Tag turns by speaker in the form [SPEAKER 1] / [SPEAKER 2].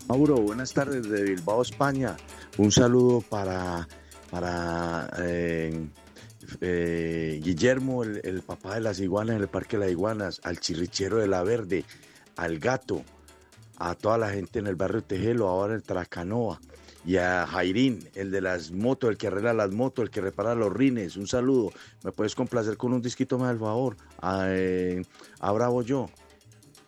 [SPEAKER 1] Mauro, buenas tardes de Bilbao, España. Un saludo para Guillermo, el papá de las iguanas en el Parque de las Iguanas, al chirrichero de la Verde, al gato, a toda la gente en el barrio Tejelo, ahora en Tracanoa, y a Jairín, el de las motos, el que arregla las motos, el que repara los rines. Un saludo. ¿Me puedes complacer con un disquito más, al favor? A Bravo Yo.